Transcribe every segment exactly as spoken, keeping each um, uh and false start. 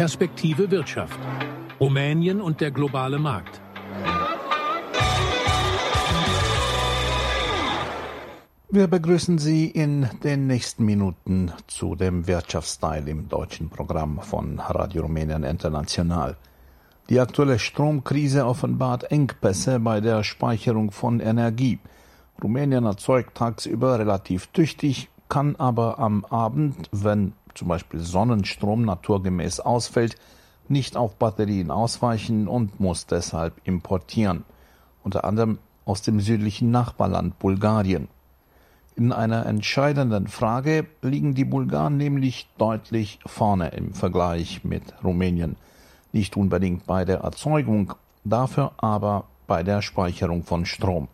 Perspektive Wirtschaft. Rumänien und der globale Markt. Wir begrüßen Sie in den nächsten Minuten zu dem Wirtschaftsteil im deutschen Programm von Radio Rumänien International. Die aktuelle Stromkrise offenbart Engpässe bei der Speicherung von Energie. Rumänien erzeugt tagsüber relativ tüchtig, kann aber am Abend, wenn zum Beispiel Sonnenstrom naturgemäß ausfällt, nicht auf Batterien ausweichen und muss deshalb importieren, unter anderem aus dem südlichen Nachbarland Bulgarien. In einer entscheidenden Frage liegen die Bulgaren nämlich deutlich vorne im Vergleich mit Rumänien. Nicht unbedingt bei der Erzeugung, dafür aber bei der Speicherung von Strom.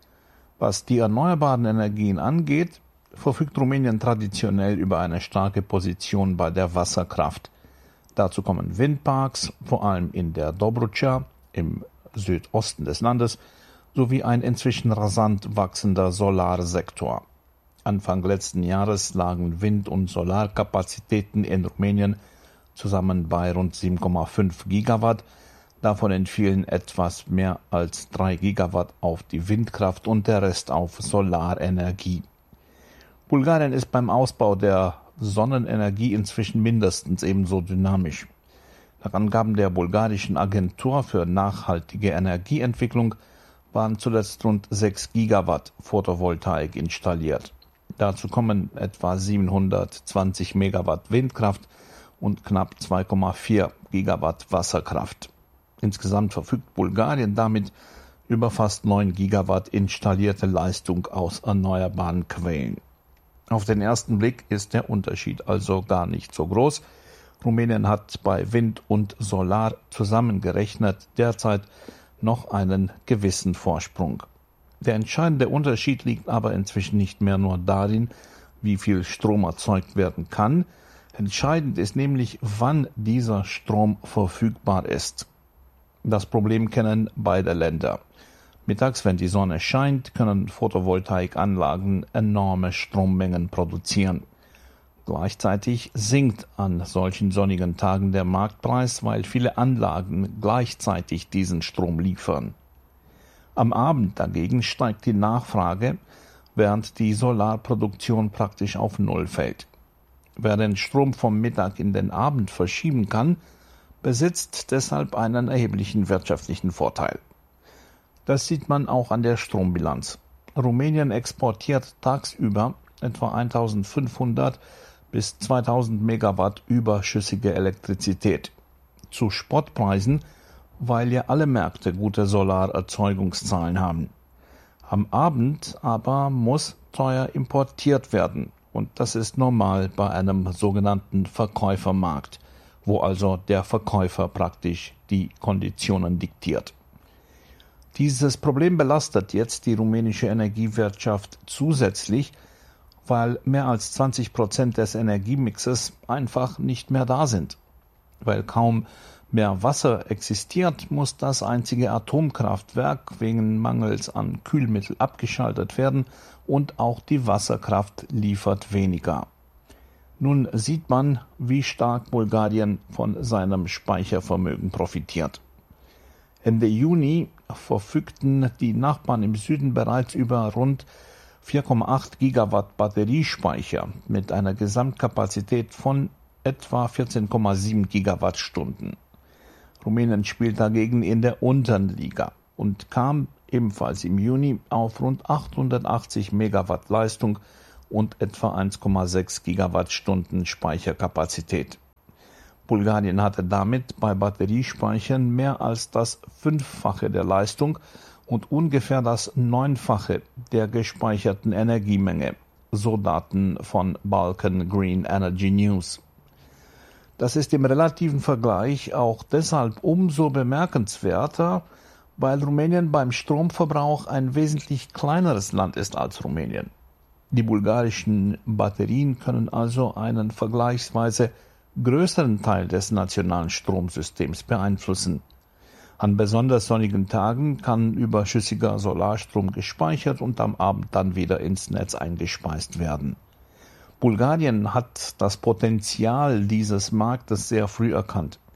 Was die erneuerbaren Energien angeht, verfügt Rumänien traditionell über eine starke Position bei der Wasserkraft. Dazu kommen Windparks, vor allem in der Dobrudscha, im Südosten des Landes, sowie ein inzwischen rasant wachsender Solarsektor. Anfang letzten Jahres lagen Wind- und Solarkapazitäten in Rumänien zusammen bei rund sieben Komma fünf Gigawatt. Davon entfielen etwas mehr als drei Gigawatt auf die Windkraft und der Rest auf Solarenergie. Bulgarien ist beim Ausbau der Sonnenenergie inzwischen mindestens ebenso dynamisch. Nach Angaben der bulgarischen Agentur für nachhaltige Energieentwicklung waren zuletzt rund sechs Gigawatt Photovoltaik installiert. Dazu kommen etwa siebenhundertzwanzig Megawatt Windkraft und knapp zwei Komma vier Gigawatt Wasserkraft. Insgesamt verfügt Bulgarien damit über fast neun Gigawatt installierte Leistung aus erneuerbaren Quellen. Auf den ersten Blick ist der Unterschied also gar nicht so groß. Rumänien hat bei Wind und Solar zusammengerechnet derzeit noch einen gewissen Vorsprung. Der entscheidende Unterschied liegt aber inzwischen nicht mehr nur darin, wie viel Strom erzeugt werden kann. Entscheidend ist nämlich, wann dieser Strom verfügbar ist. Das Problem kennen beide Länder. Mittags, wenn die Sonne scheint, können Photovoltaikanlagen enorme Strommengen produzieren. Gleichzeitig sinkt an solchen sonnigen Tagen der Marktpreis, weil viele Anlagen gleichzeitig diesen Strom liefern. Am Abend dagegen steigt die Nachfrage, während die Solarproduktion praktisch auf Null fällt. Wer den Strom vom Mittag in den Abend verschieben kann, besitzt deshalb einen erheblichen wirtschaftlichen Vorteil. Das sieht man auch an der Strombilanz. Rumänien exportiert tagsüber etwa eintausendfünfhundert bis zweitausend Megawatt überschüssige Elektrizität. Zu Spottpreisen, weil ja alle Märkte gute Solarerzeugungszahlen haben. Am Abend aber muss teuer importiert werden. Und das ist normal bei einem sogenannten Verkäufermarkt, wo also der Verkäufer praktisch die Konditionen diktiert. Dieses Problem belastet jetzt die rumänische Energiewirtschaft zusätzlich, weil mehr als zwanzig Prozent des Energiemixes einfach nicht mehr da sind. Weil kaum mehr Wasser existiert, muss das einzige Atomkraftwerk wegen Mangels an Kühlmittel abgeschaltet werden und auch die Wasserkraft liefert weniger. Nun sieht man, wie stark Bulgarien von seinem Speichervermögen profitiert. Ende Juni verfügten die Nachbarn im Süden bereits über rund vier Komma acht Gigawatt Batteriespeicher mit einer Gesamtkapazität von etwa vierzehn Komma sieben Gigawattstunden. Rumänien spielt dagegen in der unteren Liga und kam ebenfalls im Juni auf rund achthundertachtzig Megawatt Leistung und etwa eins Komma sechs Gigawattstunden Speicherkapazität. Bulgarien hatte damit bei Batteriespeichern mehr als das Fünffache der Leistung und ungefähr das Neunfache der gespeicherten Energiemenge, so Daten von Balkan Green Energy News. Das ist im relativen Vergleich auch deshalb umso bemerkenswerter, weil Rumänien beim Stromverbrauch ein wesentlich kleineres Land ist als Rumänien. Die bulgarischen Batterien können also einen vergleichsweise größeren Teil des nationalen Stromsystems beeinflussen. An besonders sonnigen Tagen kann überschüssiger Solarstrom gespeichert und am Abend dann wieder ins Netz eingespeist werden. Bulgarien hat das Potenzial dieses Marktes sehr früh erkannt.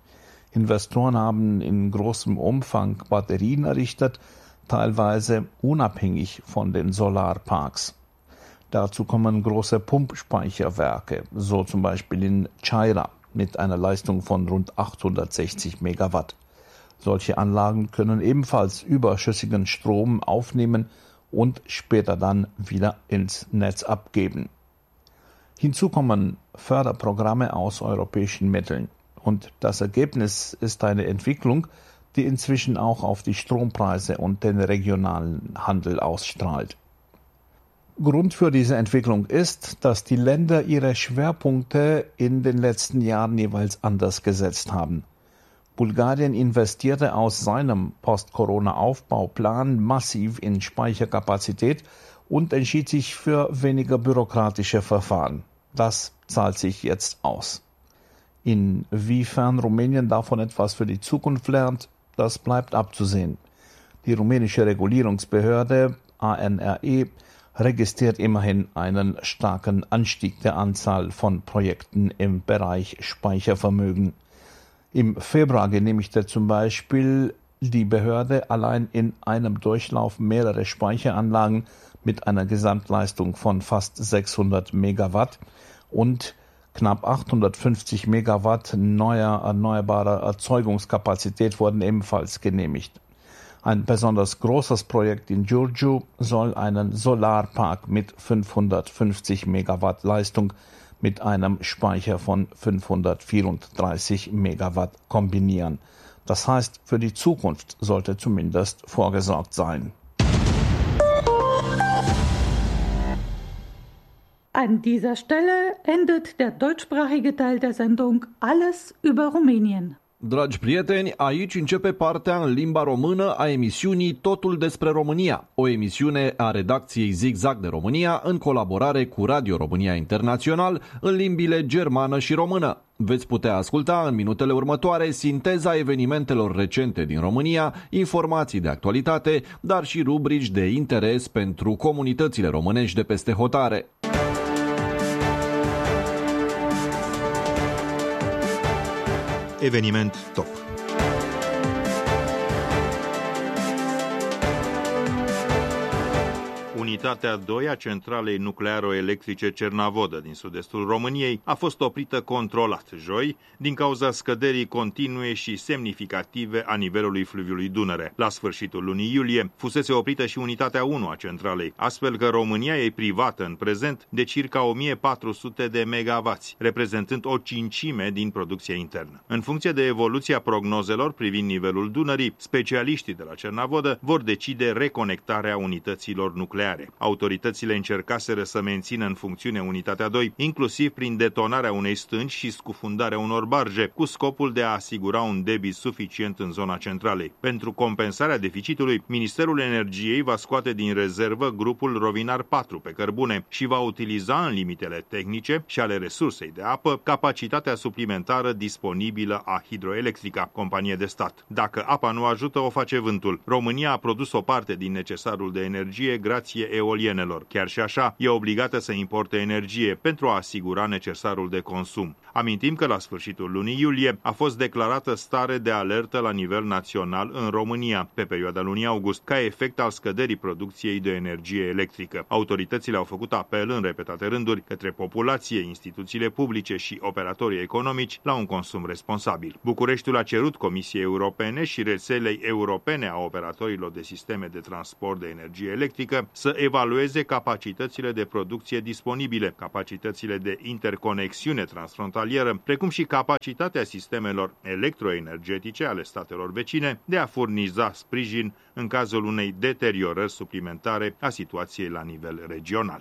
Investoren haben in großem Umfang Batterien errichtet, teilweise unabhängig von den Solarparks. Dazu kommen große Pumpspeicherwerke, so zum Beispiel in Chira mit einer Leistung von rund achthundertsechzig Megawatt. Solche Anlagen können ebenfalls überschüssigen Strom aufnehmen und später dann wieder ins Netz abgeben. Hinzu kommen Förderprogramme aus europäischen Mitteln. Und das Ergebnis ist eine Entwicklung, die inzwischen auch auf die Strompreise und den regionalen Handel ausstrahlt. Grund für diese Entwicklung ist, dass die Länder ihre Schwerpunkte in den letzten Jahren jeweils anders gesetzt haben. Bulgarien investierte aus seinem Post-Corona-Aufbauplan massiv in Speicherkapazität und entschied sich für weniger bürokratische Verfahren. Das zahlt sich jetzt aus. Inwiefern Rumänien davon etwas für die Zukunft lernt, das bleibt abzusehen. Die rumänische Regulierungsbehörde A N R E registriert immerhin einen starken Anstieg der Anzahl von Projekten im Bereich Speichervermögen. Im Februar genehmigte zum Beispiel die Behörde allein in einem Durchlauf mehrere Speicheranlagen mit einer Gesamtleistung von fast sechshundert Megawatt und knapp achthundertfünfzig Megawatt neuer erneuerbarer Erzeugungskapazität wurden ebenfalls genehmigt. Ein besonders großes Projekt in Giurgiu soll einen Solarpark mit fünfhundertfünfzig Megawatt Leistung mit einem Speicher von fünfhundertvierunddreißig Megawatt kombinieren. Das heißt, für die Zukunft sollte zumindest vorgesorgt sein. An dieser Stelle endet der deutschsprachige Teil der Sendung Alles über Rumänien. Dragi prieteni, aici începe partea în limba română a emisiunii Totul despre România, o emisiune a redacției Zigzag de România în colaborare cu Radio România Internațional în limbile germană și română. Veți putea asculta în minutele următoare sinteza evenimentelor recente din România, informații de actualitate, dar și rubrici de interes pentru comunitățile românești de peste hotare. Eveniment top. Unitatea doi a centralei nuclearo-electrice Cernavodă din sud-estul României a fost oprită controlat joi din cauza scăderii continue și semnificative a nivelului fluviului Dunăre. La sfârșitul lunii iulie fusese oprită și unitatea unu a centralei, astfel că România e privată în prezent de circa o mie patru sute de megavați, reprezentând o cincime din producția internă. În funcție de evoluția prognozelor privind nivelul Dunării, specialiștii de la Cernavodă vor decide reconectarea unităților nucleare. Autoritățile încercaseră să mențină în funcțiune unitatea doi, inclusiv prin detonarea unei stânci și scufundarea unor barge, cu scopul de a asigura un debit suficient în zona centralei. Pentru compensarea deficitului, Ministerul Energiei va scoate din rezervă grupul Rovinar patru pe cărbune și va utiliza în limitele tehnice și ale resursei de apă capacitatea suplimentară disponibilă a Hidroelectrica, companie de stat. Dacă apa nu ajută, o face vântul. România a produs o parte din necesarul de energie grație eolienelor. Chiar și așa, e obligată să importe energie pentru a asigura necesarul de consum. Amintim că la sfârșitul lunii iulie a fost declarată stare de alertă la nivel național în România, pe perioada lunii august, ca efect al scăderii producției de energie electrică. Autoritățile au făcut apel în repetate rânduri către populație, instituțiile publice și operatorii economici la un consum responsabil. Bucureștiul a cerut Comisiei Europene și rețelei europene a operatorilor de sisteme de transport de energie electrică să evalueze capacitățile de producție disponibile, capacitățile de interconexiune transfrontalieră, precum și capacitatea sistemelor electroenergetice ale statelor vecine de a furniza sprijin în cazul unei deteriorări suplimentare a situației la nivel regional.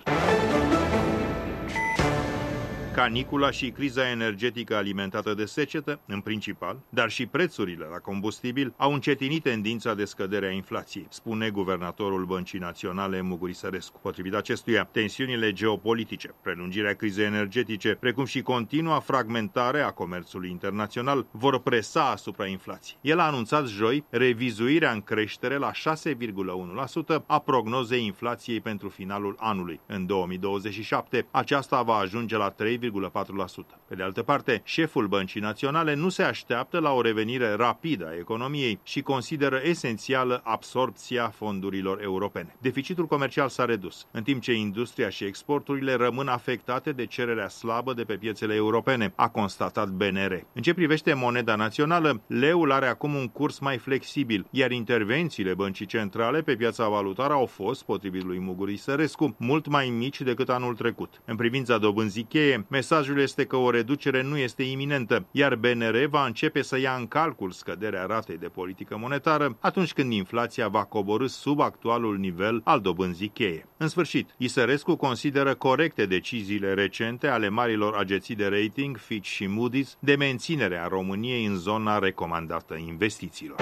Canicula și criza energetică alimentată de secetă, în principal, dar și prețurile la combustibil, au încetinit tendința de scădere a inflației, spune guvernatorul Băncii Naționale Muguri Sărescu. Potrivit acestuia, tensiunile geopolitice, prelungirea crizei energetice, precum și continua fragmentare a comerțului internațional vor presa asupra inflației. El a anunțat joi revizuirea în creștere la șase virgulă unu la sută a prognozei inflației pentru finalul anului. În două mii douăzeci și șapte, aceasta va ajunge la trei virgulă patru la sută. Pe de altă parte, șeful Băncii Naționale nu se așteaptă la o revenire rapidă a economiei și consideră esențială absorbția fondurilor europene. Deficitul comercial s-a redus, în timp ce industria și exporturile rămân afectate de cererea slabă de pe piețele europene, a constatat B N R. În ce privește moneda națională, leul are acum un curs mai flexibil, iar intervențiile Băncii Centrale pe piața valutară au fost, potrivit lui Muguri Sărescu, mult mai mici decât anul trecut. În privința dobânzii cheie, mesajul este că o reducere nu este iminentă, iar B N R va începe să ia în calcul scăderea ratei de politică monetară atunci când inflația va coborî sub actualul nivel al dobânzii cheie. În sfârșit, Isărescu consideră corecte deciziile recente ale marilor agenții de rating, Fitch și Moody's, de menținere a României în zona recomandată investițiilor.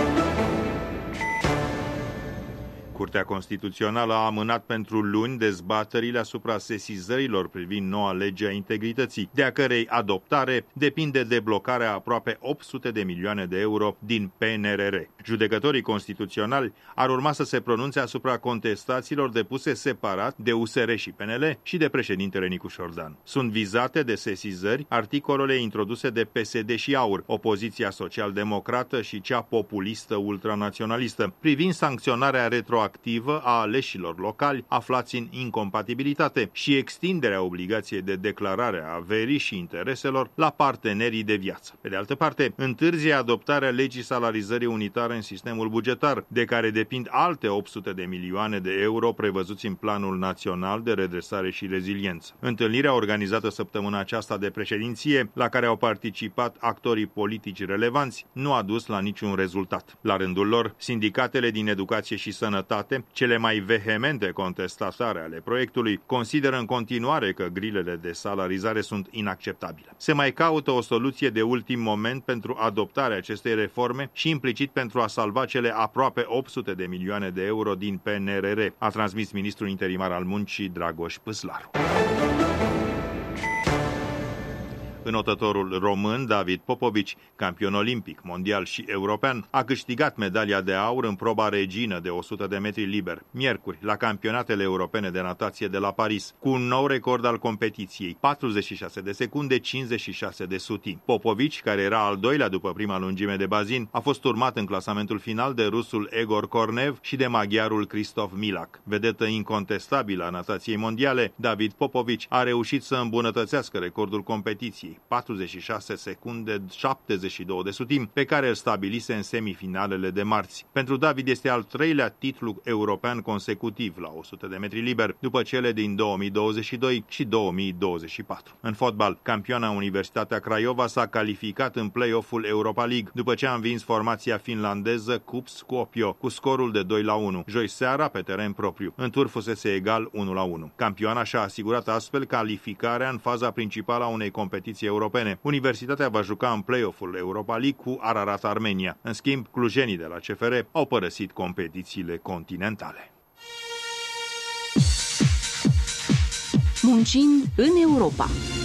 Curtea Constituțională a amânat pentru luni dezbaterile asupra sesizărilor privind noua lege a integrității, de a cărei adoptare depinde de blocarea aproape opt sute de milioane de euro din P N R R. Judecătorii constituționali ar urma să se pronunțe asupra contestațiilor depuse separat de U S R și P N L și de președintele Nicu Șordan. Sunt vizate de sesizări articolele introduse de P S D și AUR, opoziția social-democrată și cea populistă ultranaționalistă, privind sancționarea retroactivă activă a aleșilor locali aflați în incompatibilitate și extinderea obligației de declarare a averii și intereselor la partenerii de viață. Pe de altă parte, întârzie adoptarea legii salarizării unitare în sistemul bugetar, de care depind alte opt sute de milioane de euro prevăzuți în Planul Național de Redresare și Reziliență. Întâlnirea organizată săptămâna aceasta de președinție, la care au participat actorii politici relevanți, nu a dus la niciun rezultat. La rândul lor, sindicatele din educație și sănătate, cele mai vehemente contestatare ale proiectului, consideră în continuare că grilele de salarizare sunt inacceptabile. Se mai caută o soluție de ultim moment pentru adoptarea acestei reforme și implicit pentru a salva cele aproape opt sute de milioane de euro din P N R R, a transmis ministrul interimar al muncii Dragoș Păslaru. Înotătorul român David Popovici, campion olimpic, mondial și european, a câștigat medalia de aur în proba regină de o sută de metri liber, miercuri, la campionatele europene de natație de la Paris, cu un nou record al competiției, patruzeci și șase de secunde, cincizeci și șase de sutimi. Popovici, care era al doilea după prima lungime de bazin, a fost urmat în clasamentul final de rusul Egor Kornev și de maghiarul Christoph Milak. Vedetă incontestabilă a natației mondiale, David Popovici a reușit să îmbunătățească recordul competiției, patruzeci și șase secunde, șaptezeci și două de sutimi, pe care îl stabilise în semifinalele de marți. Pentru David este al treilea titlu european consecutiv la o sută de metri liber, după cele din două mii douăzeci și doi și două mii douăzeci și patru. În fotbal, campioana Universitatea Craiova s-a calificat în play-off-ul Europa League, după ce a învins formația finlandeză KuPS Skopje cu scorul de doi la unu, joi seara pe teren propriu. În tur fusese egal unu la unu. Campioana și-a asigurat astfel calificarea în faza principală a unei competiții europene. Universitatea va juca în play-off-ul Europa League cu Ararat Armenia. În schimb, clujenii de la C F R au părăsit competițiile continentale. Muncind în Europa.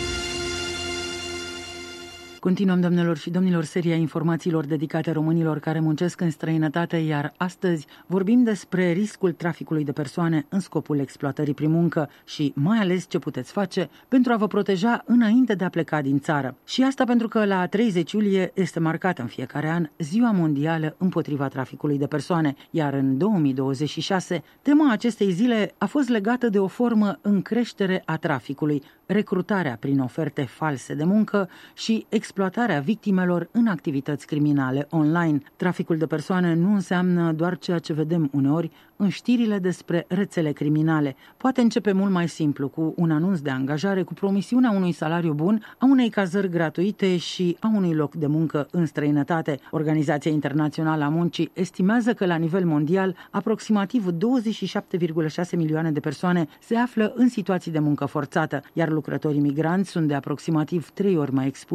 Continuăm, domnilor și domnilor, seria informațiilor dedicate românilor care muncesc în străinătate, iar astăzi vorbim despre riscul traficului de persoane în scopul exploatării prin muncă și mai ales ce puteți face pentru a vă proteja înainte de a pleca din țară. Și asta pentru că la treizeci iulie este marcată în fiecare an Ziua Mondială împotriva traficului de persoane, iar în două mii douăzeci și șase tema acestei zile a fost legată de o formă în creștere a traficului, recrutarea prin oferte false de muncă și exploatarea victimelor în activități criminale online. Traficul de persoane nu înseamnă doar ceea ce vedem uneori în știrile despre rețele criminale. Poate începe mult mai simplu, cu un anunț de angajare cu promisiunea unui salariu bun, a unei cazări gratuite și a unui loc de muncă în străinătate. Organizația Internațională a Muncii estimează că la nivel mondial aproximativ douăzeci și șapte virgulă șase milioane de persoane se află în situații de muncă forțată, iar lucrătorii migranți sunt de aproximativ trei ori mai expuși riscului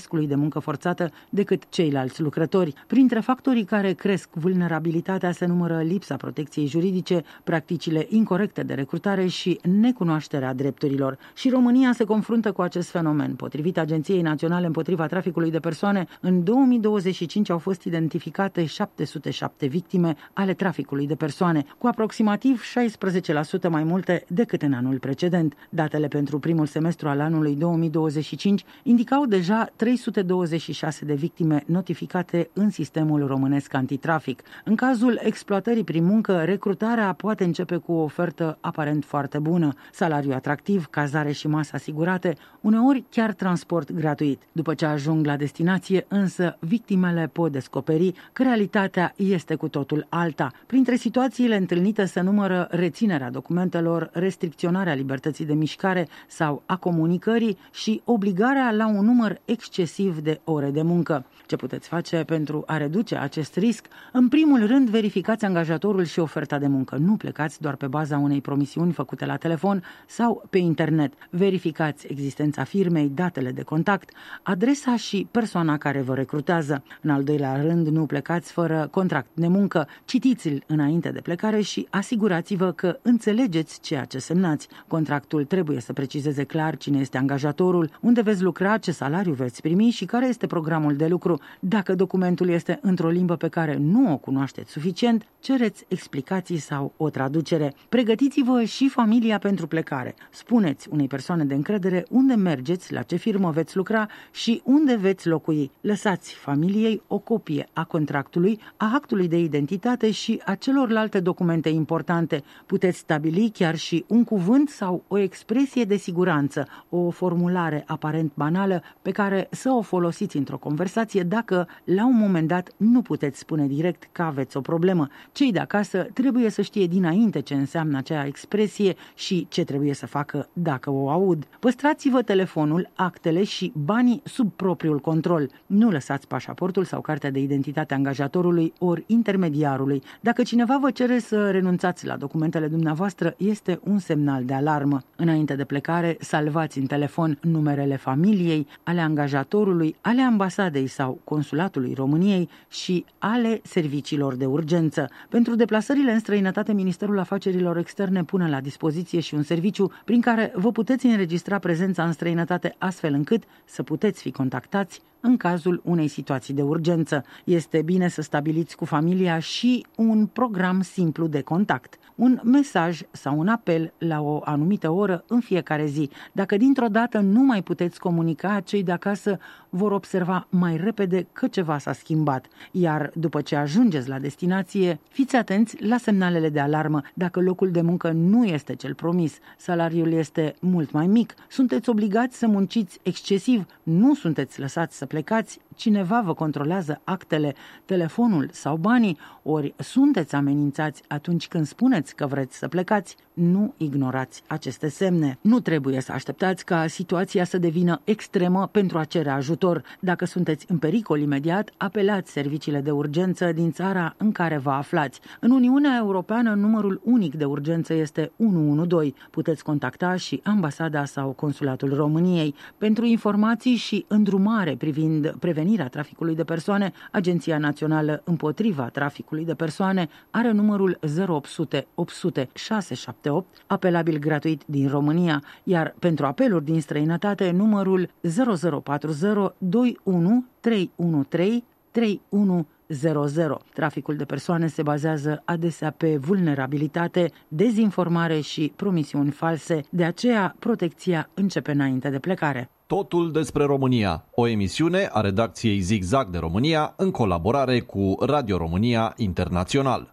riscului de muncă forțată decât ceilalți lucrători. Printre factorii care cresc vulnerabilitatea se numără lipsa protecției juridice, practicile incorecte de recrutare și necunoașterea drepturilor. Și România se confruntă cu acest fenomen. Potrivit Agenției Naționale împotriva traficului de persoane, în două mii douăzeci și cinci au fost identificate șapte sute șapte victime ale traficului de persoane, cu aproximativ șaisprezece la sută mai multe decât în anul precedent. Datele pentru primul semestru al anului două mii douăzeci și cinci indicau deja trei sute douăzeci și șase de victime notificate în sistemul românesc antitrafic. În cazul exploatării prin muncă, recrutarea poate începe cu o ofertă aparent foarte bună, salariu atractiv, cazare și masă asigurate, uneori chiar transport gratuit. După ce ajung la destinație, însă, victimele pot descoperi că realitatea este cu totul alta. Printre situațiile întâlnite se numără reținerea documentelor, restricționarea libertății de mișcare sau a comunicării și obligarea la un număr excesiv de ore de muncă. Ce puteți face pentru a reduce acest risc? În primul rând, verificați angajatorul și oferta de muncă. Nu plecați doar pe baza unei promisiuni făcute la telefon sau pe internet. Verificați existența firmei, datele de contact, adresa și persoana care vă recrutează. În al doilea rând, nu plecați fără contract de muncă. Citiți-l înainte de plecare și asigurați-vă că înțelegeți ceea ce semnați. Contractul trebuie să precizeze clar cine este angajatorul, unde veți lucra, ce salariu veți primi și care este programul de lucru. Dacă documentul este într-o limbă pe care nu o cunoașteți suficient, cereți explicații sau o traducere. Pregătiți-vă și familia pentru plecare. Spuneți unei persoane de încredere unde mergeți, la ce firmă veți lucra și unde veți locui. Lăsați familiei o copie a contractului, a actului de identitate și a celorlalte documente importante. Puteți stabili chiar și un cuvânt sau o expresie de siguranță, o formulare aparent banală pe care să o folosiți într-o conversație dacă, la un moment dat, nu puteți spune direct că aveți o problemă. Cei de acasă trebuie să știe dinainte ce înseamnă acea expresie și ce trebuie să facă dacă o aud. Păstrați-vă telefonul, actele și banii sub propriul control. Nu lăsați pașaportul sau cartea de identitate a angajatorului ori intermediarului. Dacă cineva vă cere să renunțați la documentele dumneavoastră, este un semnal de alarmă. Înainte de plecare, salvați în telefon numerele familiei, ale angajatorului, ale ambasadei sau consulatului României și ale serviciilor de urgență. Pentru deplasările în străinătate, Ministerul Afacerilor Externe pune la dispoziție și un serviciu prin care vă puteți înregistra prezența în străinătate astfel încât să puteți fi contactați în cazul unei situații de urgență. Este bine să stabiliți cu familia și un program simplu de contact, un mesaj sau un apel la o anumită oră în fiecare zi. Dacă dintr-o dată nu mai puteți comunica, cei de acasă vor observa mai repede că ceva s-a schimbat, iar după ce ajungeți la destinație, fiți atenți la semnalele de alarmă. Dacă locul de muncă nu este cel promis, salariul este mult mai mic, sunteți obligați să munciți excesiv, nu sunteți lăsați să plecați, cineva vă controlează actele, telefonul sau banii, ori sunteți amenințați atunci când spuneți că vreți să plecați, nu ignorați aceste semne. Nu trebuie să așteptați ca situația să devină extremă pentru a cere ajutor. Dacă sunteți în pericol imediat, apelați serviciile de urgență din țara în care vă aflați. În Uniunea Europeană, numărul unic de urgență este unu unu doi. Puteți contacta și ambasada sau consulatul României. Pentru informații și îndrumare privind prevenirea traficului de persoane, Agenția Națională împotriva traficului de persoane are numărul zero opt sute opt sute șase șapte opt, apelabil gratuit din România, iar pentru apeluri din străinătate, numărul zero zero patru zero doi unu trei unu trei trei unu zero zero. Traficul de persoane se bazează adesea pe vulnerabilitate, dezinformare și promisiuni false, de aceea protecția începe înainte de plecare. Totul despre România, o emisiune a redacției Zigzag de România în colaborare cu Radio România Internațional.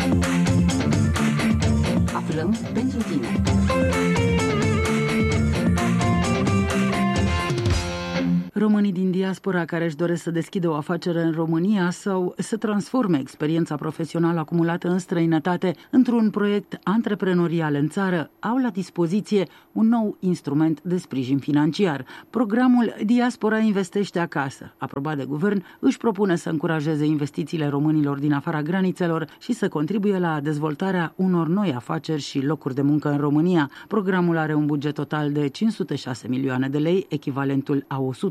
Aflăm pentru tine. Românii din diaspora care își doresc să deschidă o afacere în România sau să transforme experiența profesională acumulată în străinătate într-un proiect antreprenorial în țară au la dispoziție un nou instrument de sprijin financiar. Programul Diaspora Investește Acasă, aprobat de guvern, își propune să încurajeze investițiile românilor din afara granițelor și să contribuie la dezvoltarea unor noi afaceri și locuri de muncă în România. Programul are un buget total de cinci sute șase milioane de lei, echivalentul a o sută de milioane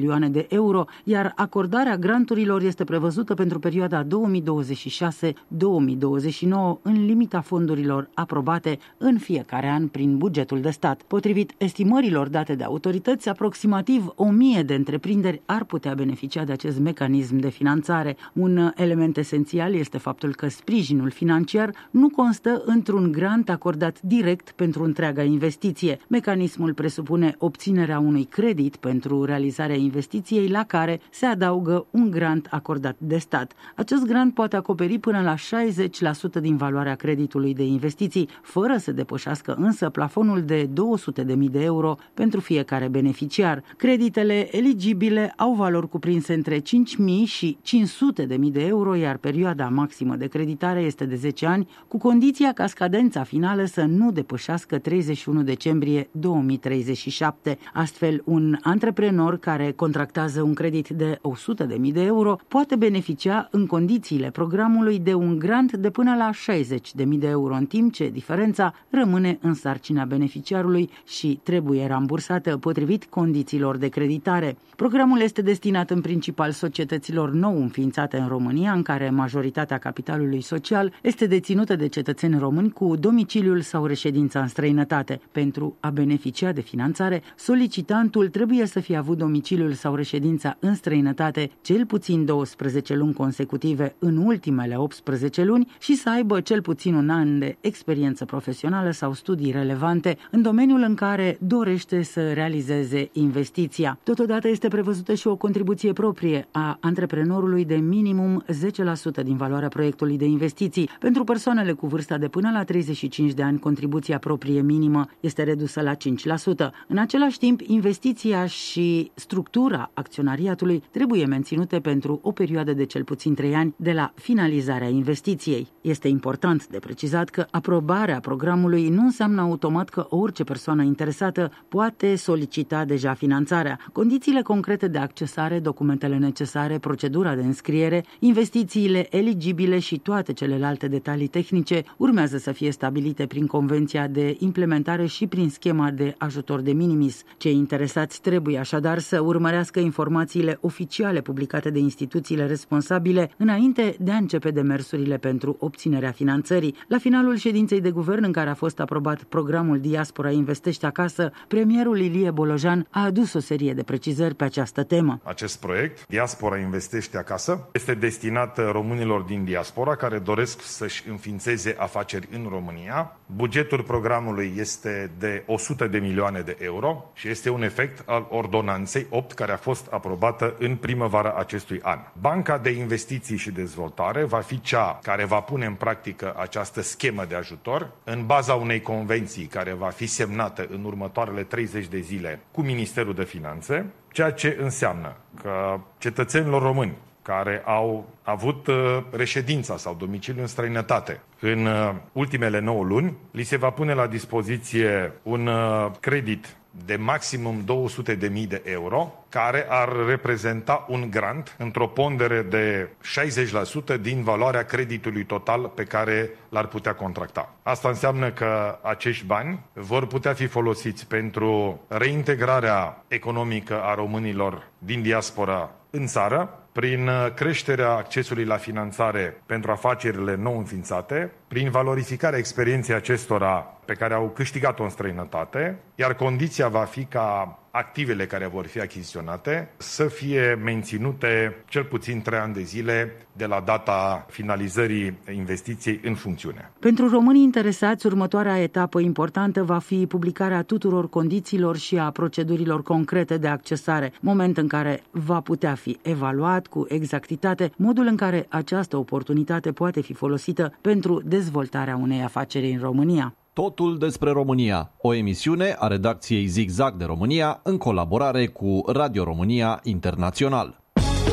milioane de euro, iar acordarea granturilor este prevăzută pentru perioada două mii douăzeci și șase - două mii douăzeci și nouă în limita fondurilor aprobate în fiecare an prin bugetul de stat. Potrivit estimărilor date de autorități, aproximativ o mie de întreprinderi ar putea beneficia de acest mecanism de finanțare. Un element esențial este faptul că sprijinul financiar nu constă într-un grant acordat direct pentru întreaga investiție. Mecanismul presupune obținerea unui credit pentru realizarea investiției la care se adaugă un grant acordat de stat. Acest grant poate acoperi până la șaizeci la sută din valoarea creditului de investiții, fără să depășească însă plafonul de două sute de mii de euro pentru fiecare beneficiar. Creditele eligibile au valori cuprinse între cinci mii și cinci sute de mii de euro, iar perioada maximă de creditare este de zece ani, cu condiția ca scadența finală să nu depășească treizeci și unu decembrie două mii treizeci și șapte. Astfel, un antreprenor care contractează un credit de o sută de mii de euro poate beneficia în condițiile programului de un grant de până la șaizeci de mii de euro, în timp ce diferența rămâne în sarcina beneficiarului și trebuie rambursată potrivit condițiilor de creditare. Programul este destinat în principal societăților nou înființate în România, în care majoritatea capitalului social este deținută de cetățeni români cu domiciliul sau reședința în străinătate. Pentru a beneficia de finanțare, solicitantul trebuie să fie avut domiciliul sau reședința în străinătate cel puțin douăsprezece luni consecutive în ultimele optsprezece luni și să aibă cel puțin un an de experiență profesională sau studii relevante în domeniul în care dorește să realizeze investiția. Totodată este prevăzută și o contribuție proprie a antreprenorului de minimum zece la sută din valoarea proiectului de investiții. Pentru persoanele cu vârsta de până la treizeci și cinci de ani, contribuția proprie minimă este redusă la cinci la sută. În același timp, investiția și structura acționariatului trebuie menținute pentru o perioadă de cel puțin trei ani de la finalizarea investiției. Este important de precizat că aprobarea programului nu înseamnă automat că orice persoană interesată poate solicita deja finanțarea. Condițiile concrete de accesare, documentele necesare, procedura de înscriere, investițiile eligibile și toate celelalte detalii tehnice urmează să fie stabilite prin Convenția de implementare și prin schema de ajutor de minimis. Cei interesați trebuie așadar să urmărească informațiile oficiale publicate de instituțiile responsabile înainte de a începe demersurile pentru obținerea finanțării. La finalul ședinței de guvern în care a fost aprobat programul Diaspora Investește Acasă, premierul Ilie Bolojan a adus o serie de precizări pe această temă. Acest proiect, Diaspora Investește Acasă, este destinat românilor din diaspora care doresc să-și înființeze afaceri în România. Bugetul programului este de o sută de milioane de euro și este un efect al ordonanței opt care a fost aprobată în primăvara acestui an. Banca de Investiții și Dezvoltare va fi cea care va pune în practică această schemă de ajutor în baza unei convenții care va fi semnată în următoarele treizeci de zile cu Ministerul de Finanțe, ceea ce înseamnă că cetățenilor români care au avut reședința sau domiciliu în străinătate în ultimele nouă luni, li se va pune la dispoziție un credit de maximum două sute de mii de euro, care ar reprezenta un grant într-o pondere de șaizeci la sută din valoarea creditului total pe care l-ar putea contracta. Asta înseamnă că acești bani vor putea fi folosiți pentru reintegrarea economică a românilor din diaspora în țară, prin creșterea accesului la finanțare pentru afacerile nou înființate, prin valorificarea experienței acestora pe care au câștigat-o în străinătate, iar condiția va fi ca activele care vor fi achiziționate să fie menținute cel puțin trei ani de zile de la data finalizării investiției în funcțiune. Pentru românii interesați, următoarea etapă importantă va fi publicarea tuturor condițiilor și a procedurilor concrete de accesare, moment în care va putea fi evaluat cu exactitate modul în care această oportunitate poate fi folosită pentru dezvoltarea unei afaceri în România. Totul despre România, o emisiune a redacției Zigzag de România în colaborare cu Radio România Internațional.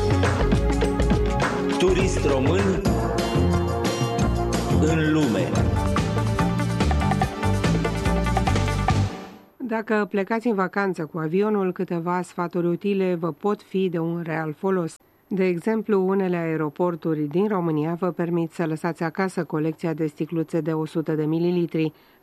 Turist român în lume. Dacă plecați în vacanță cu avionul, câteva sfaturi utile vă pot fi de un real folos. De exemplu, unele aeroporturi din România vă permit să lăsați acasă colecția de sticluțe de o sută de mililitri.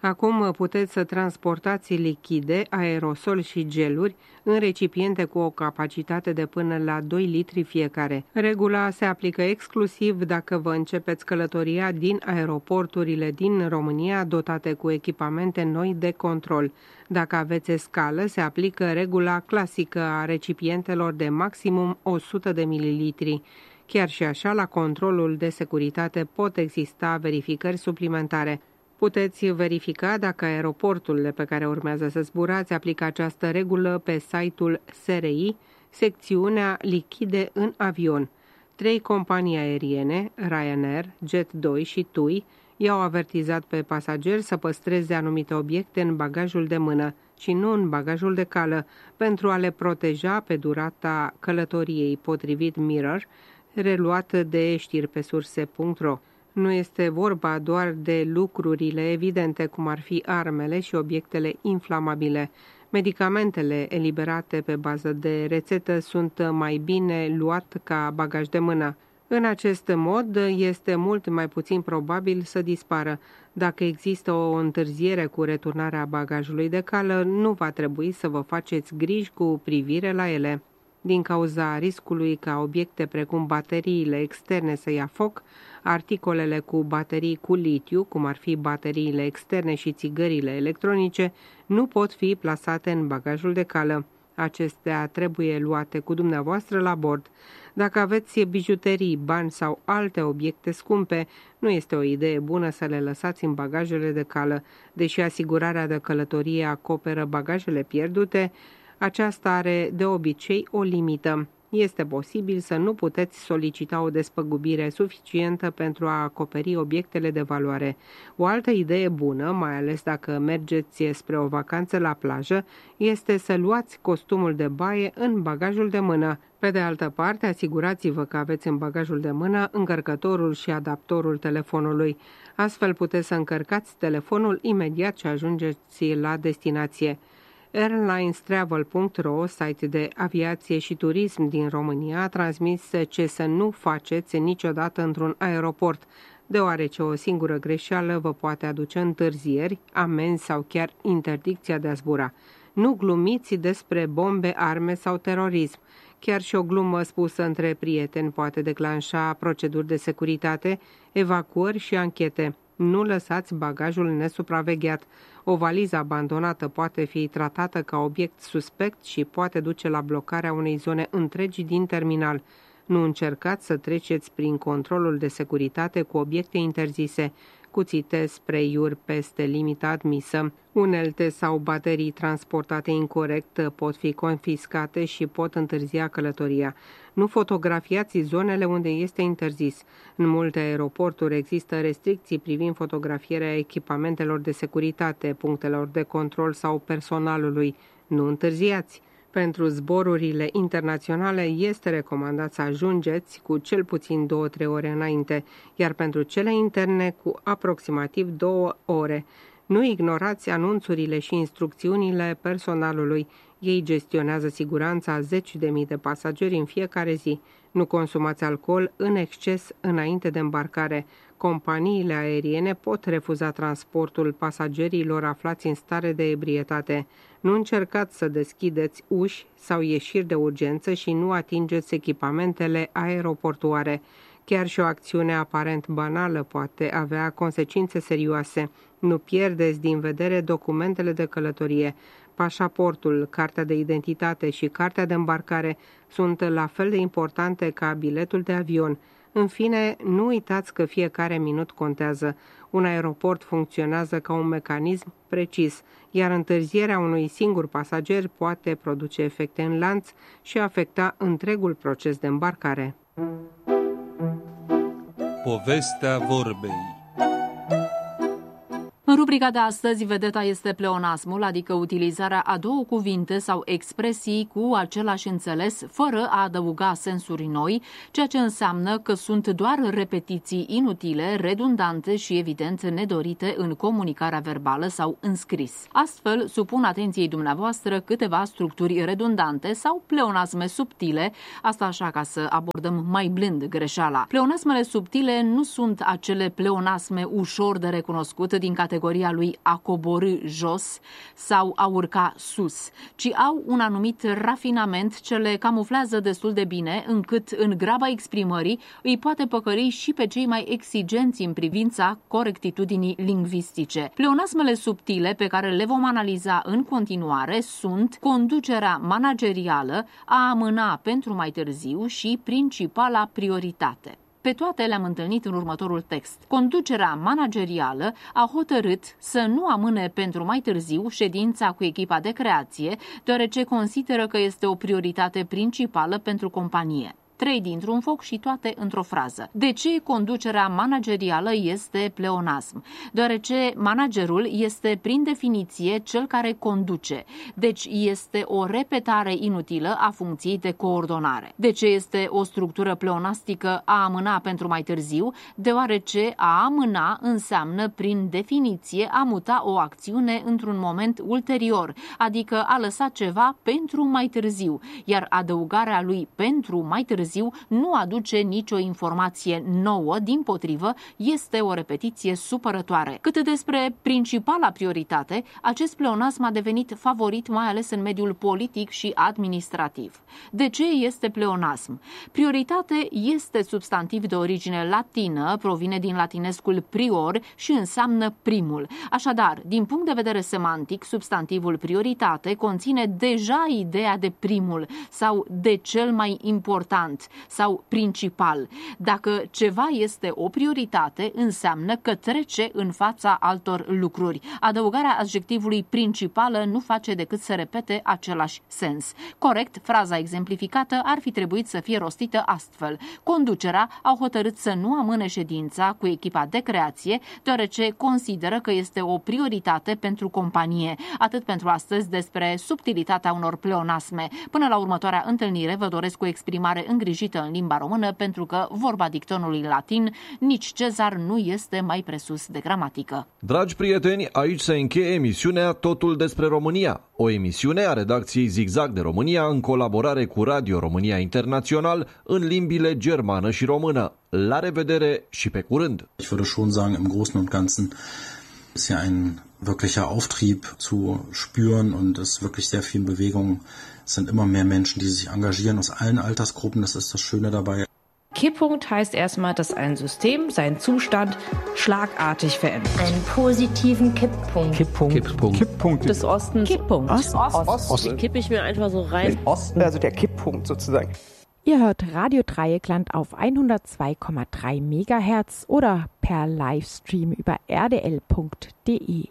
Acum puteți să transportați lichide, aerosol și geluri în recipiente cu o capacitate de până la doi litri fiecare. Regula se aplică exclusiv dacă vă începeți călătoria din aeroporturile din România dotate cu echipamente noi de control. Dacă aveți escală, se aplică regula clasică a recipientelor de maximum o sută de mililitri. Chiar și așa, la controlul de securitate pot exista verificări suplimentare. Puteți verifica dacă aeroporturile pe care urmează să zburați aplică această regulă pe site-ul S R I, secțiunea Lichide în avion. Trei companii aeriene, Ryanair, Jet doi și T U I, i-au avertizat pe pasageri să păstreze anumite obiecte în bagajul de mână și nu în bagajul de cală, pentru a le proteja pe durata călătoriei, potrivit Mirror, reluat de știri pe surse punct ro. Nu este vorba doar de lucrurile evidente, cum ar fi armele și obiectele inflamabile. Medicamentele eliberate pe bază de rețetă sunt mai bine luat ca bagaj de mână. În acest mod, este mult mai puțin probabil să dispară. Dacă există o întârziere cu returnarea bagajului de cală, nu va trebui să vă faceți griji cu privire la ele. Din cauza riscului ca obiecte precum bateriile externe să ia foc, articolele cu baterii cu litiu, cum ar fi bateriile externe și țigările electronice, nu pot fi plasate în bagajul de cală. Acestea trebuie luate cu dumneavoastră la bord. Dacă aveți bijuterii, bani sau alte obiecte scumpe, nu este o idee bună să le lăsați în bagajele de cală. Deși asigurarea de călătorie acoperă bagajele pierdute, aceasta are de obicei o limită. Este posibil să nu puteți solicita o despăgubire suficientă pentru a acoperi obiectele de valoare. O altă idee bună, mai ales dacă mergeți spre o vacanță la plajă, este să luați costumul de baie în bagajul de mână. Pe de altă parte, asigurați-vă că aveți în bagajul de mână încărcătorul și adaptorul telefonului. Astfel puteți să încărcați telefonul imediat ce ajungeți la destinație. Airlines Travel punct ro, site de aviație și turism din România, a transmis ce să nu faceți niciodată într-un aeroport, deoarece o singură greșeală vă poate aduce întârzieri, amenzi sau chiar interdicția de a zbura. Nu glumiți despre bombe, arme sau terorism. Chiar și o glumă spusă între prieteni poate declanșa proceduri de securitate, evacuări și anchete. Nu lăsați bagajul nesupravegheat. O valiză abandonată poate fi tratată ca obiect suspect și poate duce la blocarea unei zone întregi din terminal. Nu încercați să treceți prin controlul de securitate cu obiecte interzise, cuțite, spray-uri peste limita admisă. Unelte sau baterii transportate incorect pot fi confiscate și pot întârzia călătoria. Nu fotografiați zonele unde este interzis. În multe aeroporturi există restricții privind fotografierea echipamentelor de securitate, punctelor de control sau personalului. Nu întârziați. Pentru zborurile internaționale este recomandat să ajungeți cu cel puțin două-trei ore înainte, iar pentru cele interne cu aproximativ două ore. Nu ignorați anunțurile și instrucțiunile personalului. Ei gestionează siguranța a zeci de mii de pasageri în fiecare zi. Nu consumați alcool în exces înainte de îmbarcare. Companiile aeriene pot refuza transportul pasagerilor aflați în stare de ebrietate. Nu încercați să deschideți uși sau ieșiri de urgență și nu atingeți echipamentele aeroportuare. Chiar și o acțiune aparent banală poate avea consecințe serioase. Nu pierdeți din vedere documentele de călătorie. Pașaportul, cartea de identitate și cartea de îmbarcare sunt la fel de importante ca biletul de avion. În fine, nu uitați că fiecare minut contează. Un aeroport funcționează ca un mecanism precis, iar întârzierea unui singur pasager poate produce efecte în lanț și afecta întregul proces de îmbarcare. Povestea vorbei. În rubrica de astăzi, vedeta este pleonasmul, adică utilizarea a două cuvinte sau expresii cu același înțeles, fără a adăuga sensuri noi, ceea ce înseamnă că sunt doar repetiții inutile, redundante și evident nedorite în comunicarea verbală sau în scris. Astfel, supun atenției dumneavoastră câteva structuri redundante sau pleonasme subtile, asta așa ca să abordăm mai blând greșeala. Pleonasmele subtile nu sunt acele pleonasme ușor de recunoscut din categoria categoria lui a coborî jos sau a urca sus, ci au un anumit rafinament ce le camuflează destul de bine, încât în graba exprimării îi poate păcări și pe cei mai exigenți în privința corectitudinii lingvistice. Pleonasmele subtile pe care le vom analiza în continuare sunt conducerea managerială, a amâna pentru mai târziu și principala prioritate. Pe toate le-am întâlnit în următorul text. Conducerea managerială a hotărât să nu amâne pentru mai târziu ședința cu echipa de creație, deoarece consideră că este o prioritate principală pentru companie. Trei dintr-un foc și toate într-o frază. De ce conducerea managerială este pleonasm? Deoarece managerul este prin definiție cel care conduce. Deci este o repetare inutilă a funcției de coordonare. De ce este o structură pleonastică a amâna pentru mai târziu? Deoarece a amâna înseamnă prin definiție a muta o acțiune într-un moment ulterior, adică a lăsa ceva pentru mai târziu, iar adăugarea lui pentru mai târziu nu aduce nicio informație nouă, dimpotrivă, este o repetiție supărătoare. Cât despre principala prioritate, acest pleonasm a devenit favorit mai ales în mediul politic și administrativ. De ce este pleonasm? Prioritate este substantiv de origine latină, provine din latinescul prior și înseamnă primul. Așadar, din punct de vedere semantic, substantivul prioritate conține deja ideea de primul sau de cel mai important sau principal. Dacă ceva este o prioritate, înseamnă că trece în fața altor lucruri. Adăugarea adjectivului principală nu face decât să repete același sens. Corect, fraza exemplificată ar fi trebuit să fie rostită astfel. Conducerea a hotărât să nu amâne ședința cu echipa de creație, deoarece consideră că este o prioritate pentru companie. Atât pentru astăzi despre subtilitatea unor pleonasme. Până la următoarea întâlnire vă doresc o exprimare îngrijită în limba română, pentru că, vorba dictonului latin, nici Cezar nu este mai presus de gramatică. Dragi prieteni, aici se încheie emisiunea Totul despre România, o emisiune a redacției Zigzag de România în colaborare cu Radio România Internațional în limbile germană și română. La revedere și pe curând! Ich würde schon sagen, im Großen und Ganzen ist ja ein wirklicher Auftrieb zu spüren und es ist wirklich sehr viel Bewegung. Es sind immer mehr Menschen, die sich engagieren aus allen Altersgruppen. Das ist das Schöne dabei. Kipppunkt heißt erstmal, dass ein System seinen Zustand schlagartig verändert. Einen positiven Kipppunkt. Kipppunkt. Kipppunkt. Kipppunkt des Ostens. Kipppunkt. Ost. Ost. Ost. Ost. Den kippe ich mir einfach so rein. Den Osten, also der Kipppunkt sozusagen. Ihr hört Radio Dreieckland auf hundertzwei Komma drei Megahertz oder per Livestream über r d l punkt d e.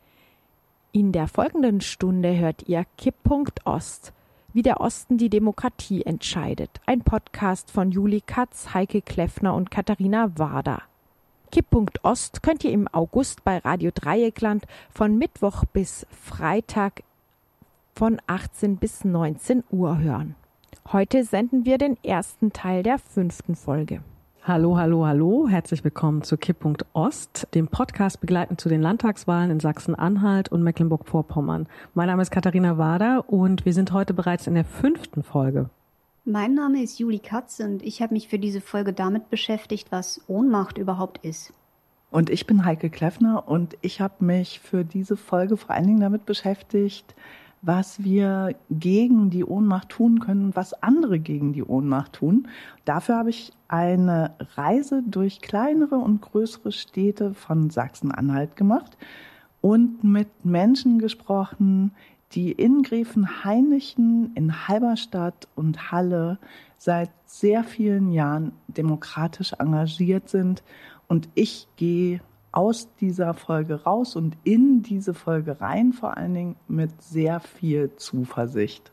In der folgenden Stunde hört ihr Kipppunkt Ost, wie der Osten die Demokratie entscheidet. Ein Podcast von Juli Katz, Heike Kleffner und Katharina Warder. Kipppunkt Ost könnt ihr im August bei Radio Dreieckland von Mittwoch bis Freitag von achtzehn bis neunzehn Uhr hören. Heute senden wir den ersten Teil der fünften Folge. Hallo, hallo, hallo, herzlich willkommen zu Kipppunkt Ost, dem Podcast begleitend zu den Landtagswahlen in Sachsen-Anhalt und Mecklenburg-Vorpommern. Mein Name ist Katharina Warder und wir sind heute bereits in der fünften Folge. Mein Name ist Juli Katz und ich habe mich für diese Folge damit beschäftigt, was Ohnmacht überhaupt ist. Und ich bin Heike Kleffner und ich habe mich für diese Folge vor allen Dingen damit beschäftigt, was wir gegen die Ohnmacht tun können, was andere gegen die Ohnmacht tun. Dafür habe ich eine Reise durch kleinere und größere Städte von Sachsen-Anhalt gemacht und mit Menschen gesprochen, die in Gräfenhainichen, in Halberstadt und Halle seit sehr vielen Jahren demokratisch engagiert sind. Und ich gehe aus dieser Folge raus und in diese Folge rein, vor allen Dingen mit sehr viel Zuversicht.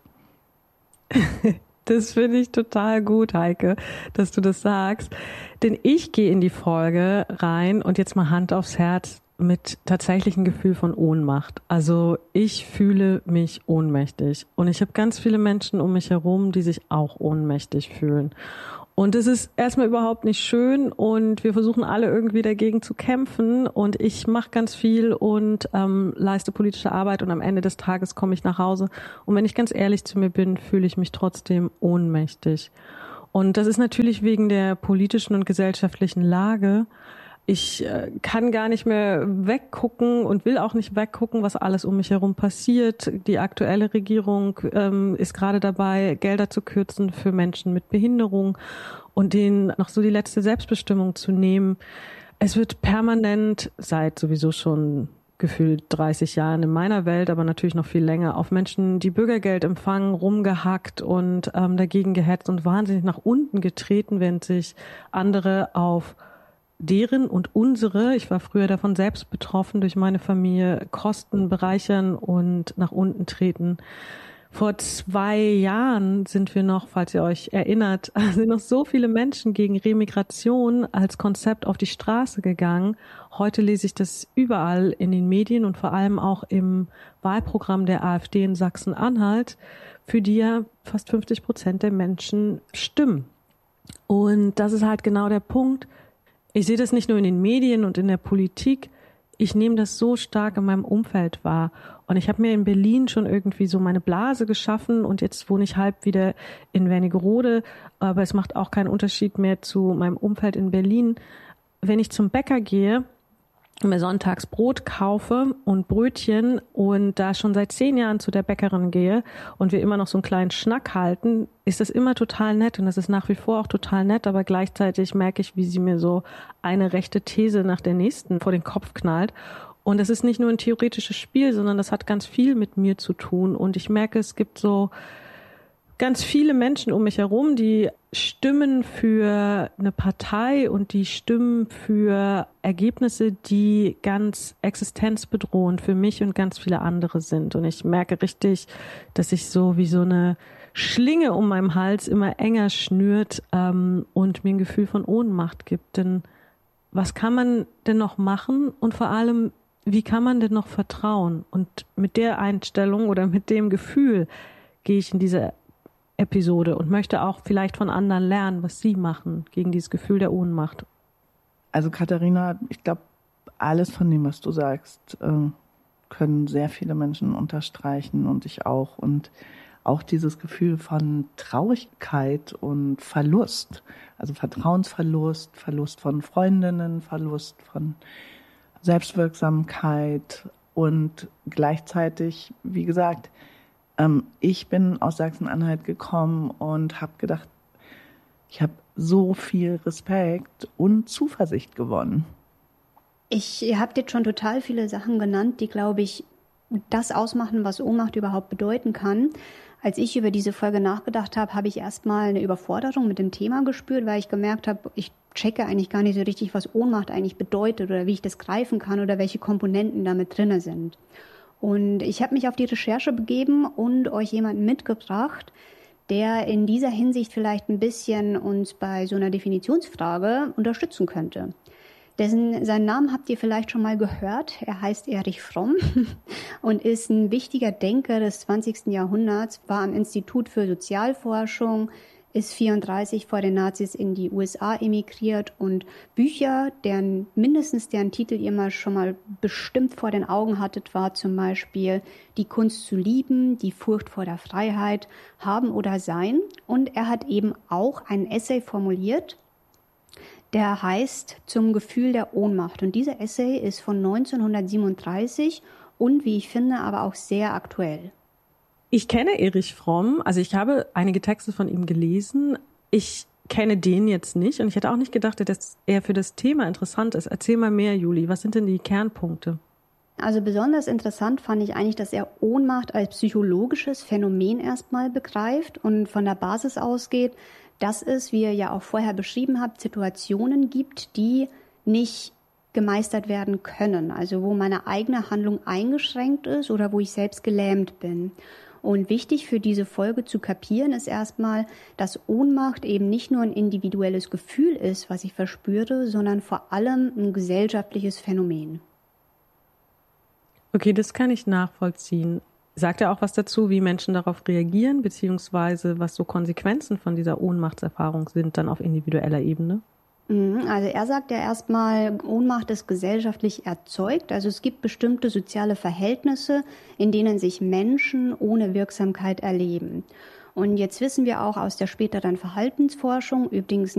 Das finde ich total gut, Heike, dass du das sagst. Denn ich gehe in die Folge rein und jetzt mal Hand aufs Herz mit tatsächlichem Gefühl von Ohnmacht. Also ich fühle mich ohnmächtig und ich habe ganz viele Menschen um mich herum, die sich auch ohnmächtig fühlen. Und es ist erstmal überhaupt nicht schön und wir versuchen alle irgendwie dagegen zu kämpfen und ich mache ganz viel und ähm, leiste politische Arbeit und am Ende des Tages komme ich nach Hause und wenn ich ganz ehrlich zu mir bin, fühle ich mich trotzdem ohnmächtig. Und das ist natürlich wegen der politischen und gesellschaftlichen Lage, Ich äh, kann gar nicht mehr weggucken und will auch nicht weggucken, was alles um mich herum passiert. Die aktuelle Regierung ähm, ist gerade dabei, Gelder zu kürzen für Menschen mit Behinderung und denen noch so die letzte Selbstbestimmung zu nehmen. Es wird permanent, seit sowieso schon gefühlt dreißig Jahren in meiner Welt, aber natürlich noch viel länger, auf Menschen, die Bürgergeld empfangen, rumgehackt und ähm, dagegen gehetzt und wahnsinnig nach unten getreten, während sich andere auf deren und unsere, ich war früher davon selbst betroffen, durch meine Familie Kosten bereichern und nach unten treten. Vor zwei Jahren sind wir noch, falls ihr euch erinnert, sind noch so viele Menschen gegen Remigration als Konzept auf die Straße gegangen. Heute lese ich das überall in den Medien und vor allem auch im Wahlprogramm der AfD in Sachsen-Anhalt, für die ja fast fünfzig Prozent der Menschen stimmen. Und das ist halt genau der Punkt. Ich sehe das nicht nur in den Medien und in der Politik, ich nehme das so stark in meinem Umfeld wahr. Und ich habe mir in Berlin schon irgendwie so meine Blase geschaffen und jetzt wohne ich halb wieder in Wernigerode, aber es macht auch keinen Unterschied mehr zu meinem Umfeld in Berlin. Wenn ich zum Bäcker gehe, mir sonntags Brot kaufe und Brötchen und da schon seit zehn Jahren zu der Bäckerin gehe und wir immer noch so einen kleinen Schnack halten, ist das immer total nett und das ist nach wie vor auch total nett, aber gleichzeitig merke ich, wie sie mir so eine rechte These nach der nächsten vor den Kopf knallt. Und das ist nicht nur ein theoretisches Spiel, sondern das hat ganz viel mit mir zu tun und ich merke, es gibt so ganz viele Menschen um mich herum, die stimmen für eine Partei und die stimmen für Ergebnisse, die ganz existenzbedrohend für mich und ganz viele andere sind. Und ich merke richtig, dass sich so wie so eine Schlinge um meinem Hals immer enger schnürt ähm, und mir ein Gefühl von Ohnmacht gibt. Denn was kann man denn noch machen und vor allem, wie kann man denn noch vertrauen? Und mit der Einstellung oder mit dem Gefühl gehe ich in diese Episode und möchte auch vielleicht von anderen lernen, was sie machen gegen dieses Gefühl der Ohnmacht. Also Katharina, ich glaube, alles von dem, was du sagst, können sehr viele Menschen unterstreichen und ich auch. Und auch dieses Gefühl von Traurigkeit und Verlust, also Vertrauensverlust, Verlust von Freundinnen, Verlust von Selbstwirksamkeit und gleichzeitig, wie gesagt, ich bin aus Sachsen-Anhalt gekommen und habe gedacht, ich habe so viel Respekt und Zuversicht gewonnen. Ich, ihr habt jetzt schon total viele Sachen genannt, die, glaube ich, das ausmachen, was Ohnmacht überhaupt bedeuten kann. Als ich über diese Folge nachgedacht habe, habe ich erstmal eine Überforderung mit dem Thema gespürt, weil ich gemerkt habe, ich checke eigentlich gar nicht so richtig, was Ohnmacht eigentlich bedeutet oder wie ich das greifen kann oder welche Komponenten damit drin sind. Und ich habe mich auf die Recherche begeben und euch jemanden mitgebracht, der in dieser Hinsicht vielleicht ein bisschen uns bei so einer Definitionsfrage unterstützen könnte. Dessen, seinen Namen habt ihr vielleicht schon mal gehört. Er heißt Erich Fromm und ist ein wichtiger Denker des zwanzigsten Jahrhunderts, war am Institut für Sozialforschung, ist vierunddreißig vor den Nazis in die U S A emigriert und Bücher, deren mindestens deren Titel ihr mal schon mal bestimmt vor den Augen hattet, war zum Beispiel Die Kunst zu lieben, Die Furcht vor der Freiheit, Haben oder Sein. Und er hat eben auch einen Essay formuliert, der heißt Zum Gefühl der Ohnmacht. Und dieser Essay ist von neunzehnhundertsiebenunddreißig und, wie ich finde, aber auch sehr aktuell. Ich kenne Erich Fromm, also ich habe einige Texte von ihm gelesen. Ich kenne den jetzt nicht und ich hätte auch nicht gedacht, dass er für das Thema interessant ist. Erzähl mal mehr, Juli. Was sind denn die Kernpunkte? Also besonders interessant fand ich eigentlich, dass er Ohnmacht als psychologisches Phänomen erstmal begreift und von der Basis ausgeht, dass es, wie ihr ja auch vorher beschrieben habt, Situationen gibt, die nicht gemeistert werden können. Also wo meine eigene Handlung eingeschränkt ist oder wo ich selbst gelähmt bin. Und wichtig für diese Folge zu kapieren ist erstmal, dass Ohnmacht eben nicht nur ein individuelles Gefühl ist, was ich verspüre, sondern vor allem ein gesellschaftliches Phänomen. Okay, das kann ich nachvollziehen. Sagt er auch was dazu, wie Menschen darauf reagieren, beziehungsweise was so Konsequenzen von dieser Ohnmachtserfahrung sind, dann auf individueller Ebene? Also er sagt ja erstmal, Ohnmacht ist gesellschaftlich erzeugt. Also es gibt bestimmte soziale Verhältnisse, in denen sich Menschen ohne Wirksamkeit erleben. Und jetzt wissen wir auch aus der späteren Verhaltensforschung, übrigens